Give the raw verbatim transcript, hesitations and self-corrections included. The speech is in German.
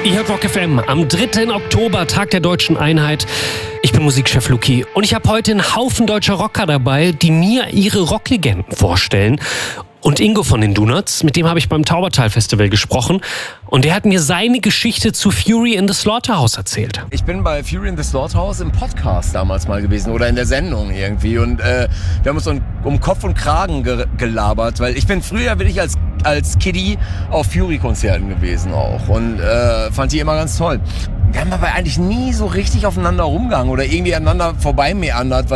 Ihr hört Rock F M am dritten Oktober, Tag der Deutschen Einheit. Ich bin Musikchef Luki und ich habe heute einen Haufen deutscher Rocker dabei, die mir ihre Rocklegenden vorstellen. Und Ingo von den Donuts, mit dem habe ich beim Taubertal Festival gesprochen. Und der hat mir seine Geschichte zu Fury in the Slaughterhouse erzählt. Ich bin bei Fury in the Slaughterhouse im Podcast damals mal gewesen oder in der Sendung irgendwie. Und äh, wir haben uns um, um Kopf und Kragen ge- gelabert. Weil ich bin früher wirklich als, als Kiddie auf Fury-Konzerten gewesen auch. Und äh, fand die immer ganz toll. Wir haben aber eigentlich nie so richtig aufeinander rumgegangen oder irgendwie aneinander vorbei meandert.